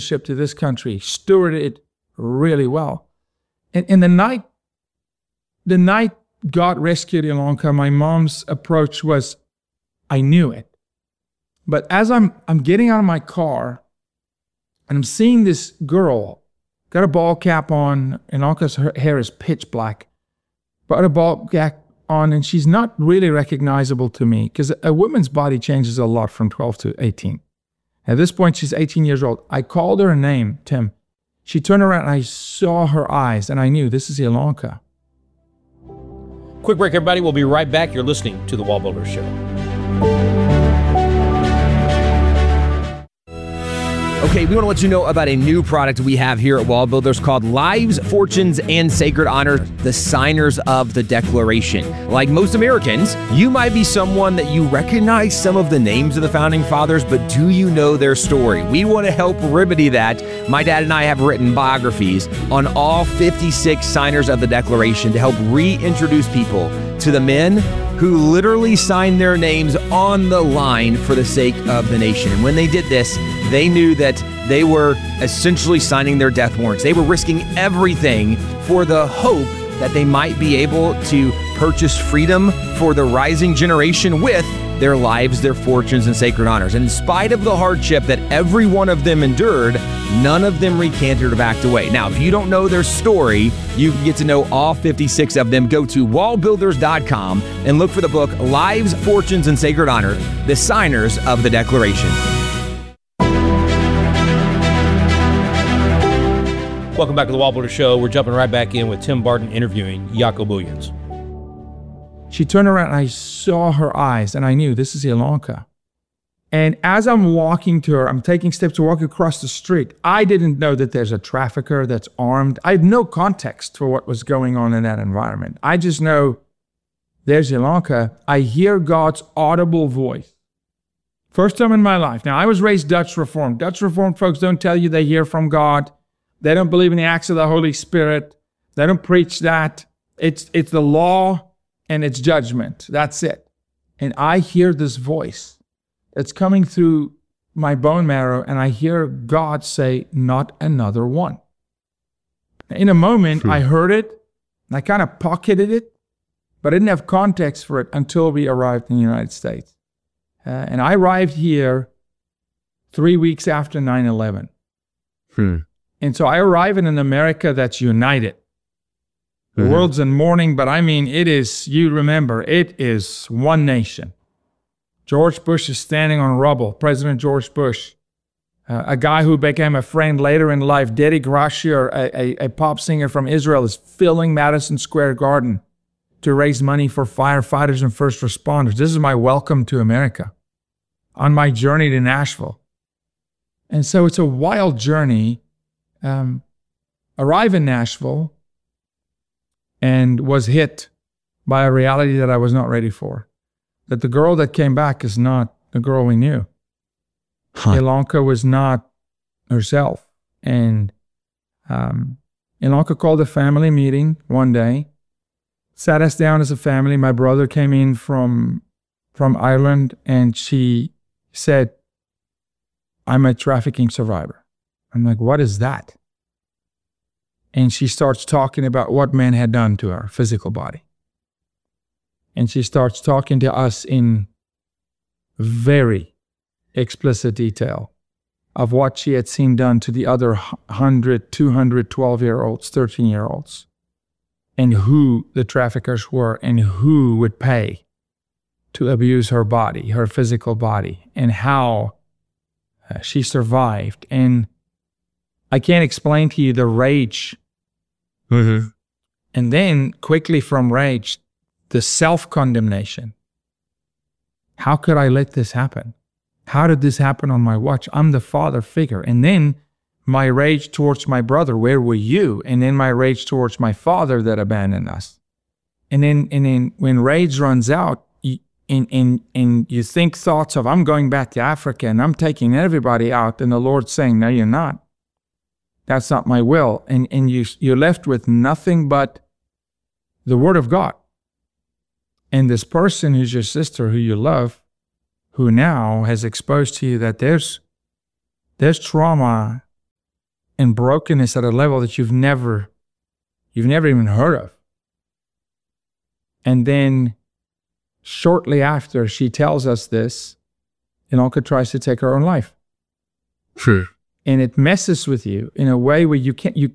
relationship to this country, stewarded it really well. And the night God rescued Ilonka, my mom's approach was, I knew it. But as I'm getting out of my car, and I'm seeing this girl, got a ball cap on, and Ilonka's hair is pitch black, but a ball cap on, and she's not really recognizable to me, because a woman's body changes a lot from 12 to 18. At this point, she's 18 years old. I called her a name, Tim. She turned around, and I saw her eyes, and I knew this is Ilonka. Quick break, everybody. We'll be right back. You're listening to The Wall Builder Show. Okay, we want to let you know about a new product we have here at Wall Builders called Lives, Fortunes, and Sacred Honors, the Signers of the Declaration. Like most Americans, you might be someone that you recognize some of the names of the Founding Fathers, but do you know their story? We want to help remedy that. My dad and I have written biographies on all 56 signers of the Declaration to help reintroduce people to the men who literally signed their names on the line for the sake of the nation. And when they did this, they knew that they were essentially signing their death warrants. They were risking everything for the hope that they might be able to purchase freedom for the rising generation with their lives, their fortunes, and sacred honors. And in spite of the hardship that every one of them endured, none of them recanted or backed away. Now, if you don't know their story, you can get to know all 56 of them. Go to wallbuilders.com and look for the book, Lives, Fortunes, and Sacred Honor, the Signers of the Declaration. Welcome back to The Wall Builder Show. We're jumping right back in with Tim Barton interviewing Jaco Booyens. She turned around, and I saw her eyes, and I knew this is Ilonka. And as I'm walking to her, I'm taking steps to walk across the street. I didn't know that there's a trafficker that's armed. I had no context for what was going on in that environment. I just know there's Ilonka. I hear God's audible voice. First time in my life. Now, I was raised Dutch Reformed. Dutch Reformed folks don't tell you they hear from God. They don't believe in the acts of the Holy Spirit. They don't preach that. It's the law and it's judgment. That's it. And I hear this voice. It's coming through my bone marrow, and I hear God say, not another one. In a moment, I heard it, and I kind of pocketed it, but I didn't have context for it until we arrived in the United States. And I arrived here 3 weeks after 9/11. And so I arrive in an America that's united. The world's in mourning, but I mean, it is, you remember, it is one nation. George Bush is standing on rubble. President George Bush, a guy who became a friend later in life, Dedi Grashier, a pop singer from Israel, is filling Madison Square Garden to raise money for firefighters and first responders. This is my welcome to America on my journey to Nashville. And so it's a wild journey. Arrive in Nashville and was hit by a reality that I was not ready for. That the girl that came back is not the girl we knew. Ilonka was not herself. And Ilonka called a family meeting one day, sat us down as a family. My brother came in from Ireland, and she said, I'm a trafficking survivor. I'm like, what is that? And she starts talking about what men had done to her physical body. And she starts talking to us in very explicit detail of what she had seen done to the other 100, 200, 12-year-olds, 13-year-olds, and who the traffickers were and who would pay to abuse her body, her physical body, and how she survived. And I can't explain to you the rage. And then quickly from rage, the self-condemnation. How could I let this happen? How did this happen on my watch? I'm the father figure. And then my rage towards my brother, where were you? And then my rage towards my father that abandoned us. And then when rage runs out, and you think thoughts of, I'm going back to Africa and I'm taking everybody out, and the Lord's saying, no, you're not. That's not my will. And you're left with nothing but the Word of God. And this person who's your sister, who you love, who now has exposed to you that there's trauma and brokenness at a level that you've never even heard of. And then shortly after she tells us this, Ilonka tries to take her own life. Sure. And it messes with you in a way where you can't,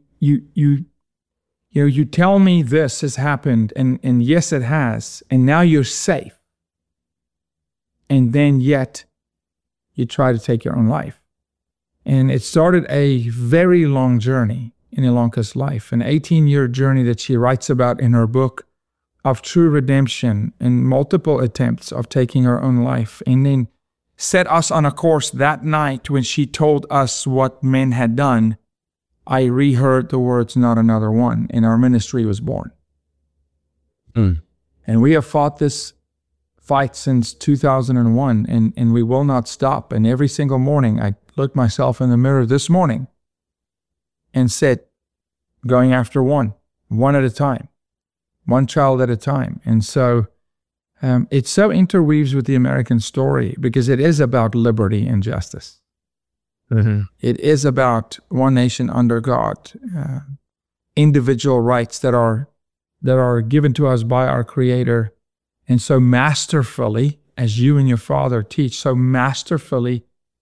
you tell me this has happened, and yes, it has, and now you're safe. And then yet you try to take your own life. And it started a very long journey in Ilonka's life, an 18-year journey that she writes about in her book of true redemption and multiple attempts of taking her own life. And then set us on a course that night when she told us what men had done. I reheard the words, "Not another one," and our ministry was born. And we have fought this fight since 2001, and we will not stop. And every single morning, I looked myself in the mirror this morning and said, going after one at a time, one child at a time. And so it so interweaves with the American story because it is about liberty and justice. Mm-hmm. It is about one nation under God, individual rights that are given to us by our Creator, and so masterfully, as you and your father teach, so masterfully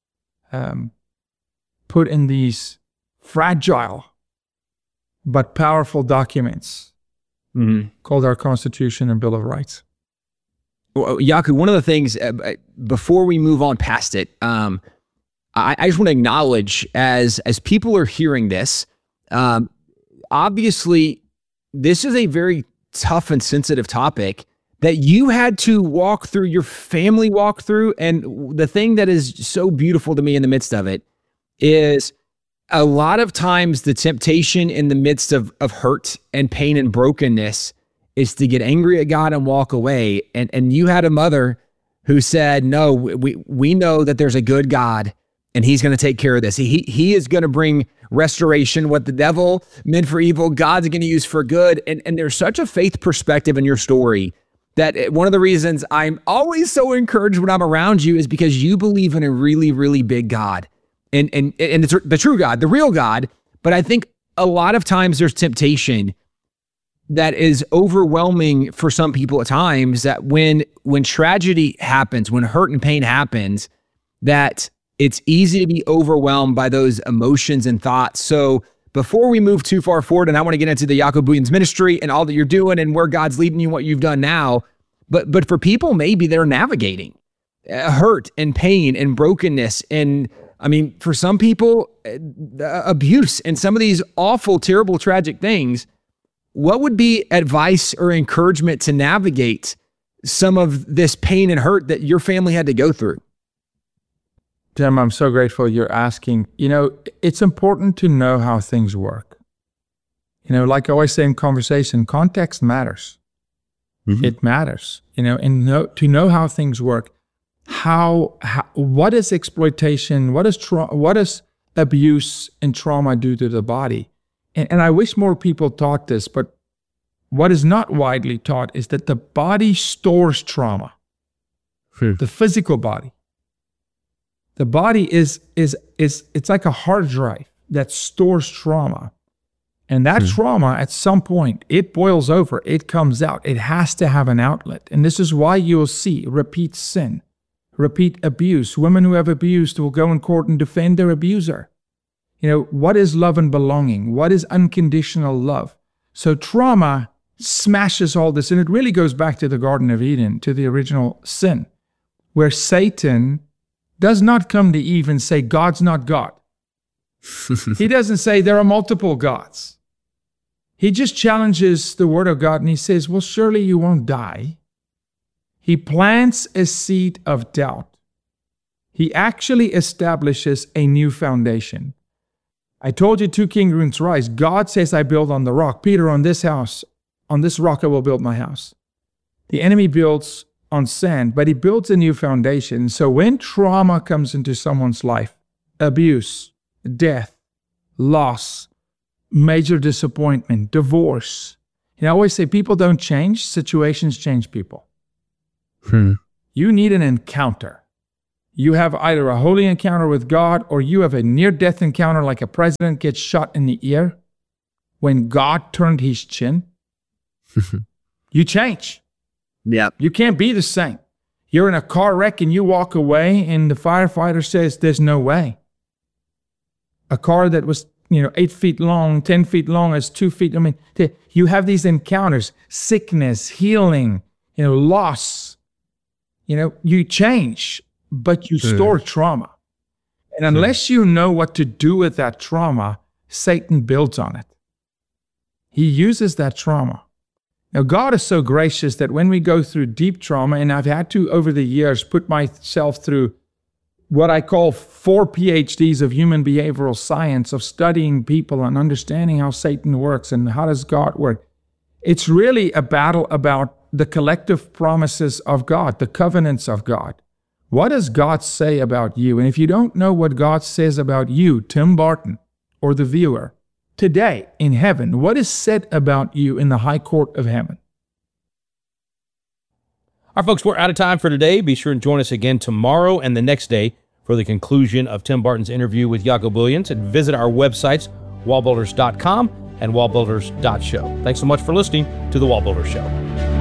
put in these fragile but powerful documents called our Constitution and Bill of Rights. Well, Jaco, one of the things, before we move on past it, I just want to acknowledge as people are hearing this, obviously this is a very tough and sensitive topic that you had to walk through, your family walk through. And the thing that is so beautiful to me in the midst of it is a lot of times the temptation in the midst of hurt and pain and brokenness is to get angry at God and walk away. And you had a mother who said, no, we know that there's a good God and he's going to take care of this. He is going to bring restoration. What the devil meant for evil, God's going to use for good. And there's such a faith perspective in your story that one of the reasons I'm always so encouraged when I'm around you is because you believe in a really, really big God. And it's the true God, the real God. But I think a lot of times there's temptation that is overwhelming for some people at times, that when tragedy happens, when hurt and pain happens, that it's easy to be overwhelmed by those emotions and thoughts. So before we move too far forward, and I want to get into the Jaco Booyens ministry and all that you're doing and where God's leading you, what you've done now, but for people, maybe they're navigating hurt and pain and brokenness. And I mean, for some people, abuse and some of these awful, terrible, tragic things. What would be advice or encouragement to navigate some of this pain and hurt that your family had to go through? Tim, I'm so grateful you're asking. You know, it's important to know how things work. You know, like I always say in conversation, context matters. Mm-hmm. It matters, you know, and to know how things work. What is exploitation? What does abuse and trauma do to the body? And I wish more people taught this, but what is not widely taught is that the body stores trauma. The physical body. The body is it's like a hard drive that stores trauma. And that trauma, at some point, it boils over, it comes out. It has to have an outlet. And this is why you'll see repeat sin, repeat abuse. Women who have abused will go in court and defend their abuser. You know, what is love and belonging? What is unconditional love? So trauma smashes all this, and it really goes back to the Garden of Eden, to the original sin, where Satan does not come to Eve and say, God's not God. He doesn't say there are multiple gods. He just challenges the Word of God and he says, well, surely you won't die. He plants a seed of doubt. He actually establishes a new foundation. I told you 2 Kings roots rise. God says, I build on the rock. Peter, on this house, on this rock I will build my house. The enemy builds on sand, but he builds a new foundation. So when trauma comes into someone's life, abuse, death, loss, major disappointment, divorce. I always say people don't change, situations change people. You need an encounter. You have either a holy encounter with God or you have a near-death encounter like a president gets shot in the ear when God turned his chin. You change. Yeah. You can't be the same. You're in a car wreck and you walk away and the firefighter says, there's no way. A car that was 8 feet long, 10 feet long is 2 feet. I mean, you have these encounters, sickness, healing, loss. You change, but you store trauma. And unless you know what to do with that trauma, Satan builds on it. He uses that trauma. Now, God is so gracious that when we go through deep trauma, and I've had to, over the years, put myself through what I call 4 PhDs of human behavioral science, of studying people and understanding how Satan works and how does God work. It's really a battle about the collective promises of God, the covenants of God. What does God say about you? And if you don't know what God says about you, Tim Barton, or the viewer, today in heaven, what is said about you in the high court of heaven? All right, folks, we're out of time for today. Be sure and join us again tomorrow and the next day for the conclusion of Tim Barton's interview with Jaco Booyens, and visit our websites, wallbuilders.com and wallbuilders.show. Thanks so much for listening to The Wall Builder Show.